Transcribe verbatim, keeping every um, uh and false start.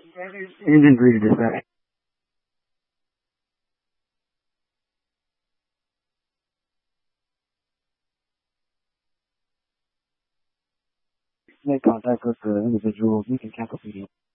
You didn't read it, that. Make contact with the individual. You can cancel P D F.